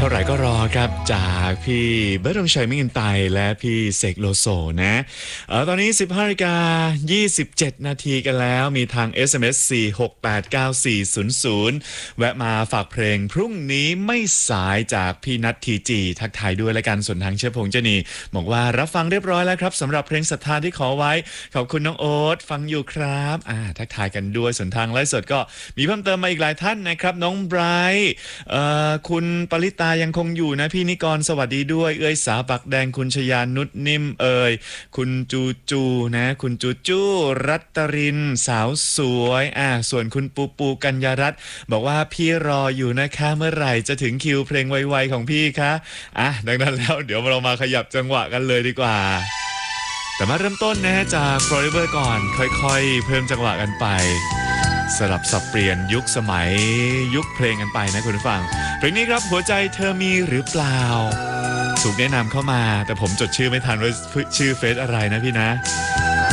ท่าไหร่ก็รอครับจากพี่เบิร์ดธงชัยมิ่งอินไตและพี่เสกโลโซนะตอนนี้ 15:27 นาทีกันแล้วมีทาง SMS 4689400แวะมาฝากเพลงพรุ่งนี้ไม่สายจากพี่นัททีจีทักทายด้วยและกันส่วนทางเชื้อพงษ์เจนีบอกว่ารับฟังเรียบร้อยแล้วครับสำหรับเพลงศรัทธาที่ขอไว้ขอบคุณน้องโอ๊ตฟังอยู่ครับทักทายกันด้วยส่วนทางไลฟ์สดก็มีเพิ่มเติมมาอีกหลายท่านนะครับน้องไบรท์คุณปริตายังคงอยู่นะพี่นิกรสวัสดีด้วยเอ้ยสาปักแดงคุณชยานุชนิ่มคุณจูจูนะคุณจูจูรัตรินสาวสวยส่วนคุณปูปูกัญญารัตน์บอกว่าพี่รออยู่นะคะเมื่อไหร่จะถึงคิวเพลงไวๆของพี่คะดังนั้นแล้วเดี๋ยวเรามาขยับจังหวะกันเลยดีกว่าแต่มาเริ่มต้นนะจาก Forever ก่อนค่อยๆเพิ่มจังหวะกันไปสลับสับเปลี่ยนยุคสมัยยุคเพลงกันไปนะคุณผู้ฟังเพลงนี้ครับหัวใจเธอมีหรือเปล่าถูกแนะนำเข้ามาแต่ผมจดชื่อไม่ทันว่าชื่อเฟซอะไรนะพี่นะ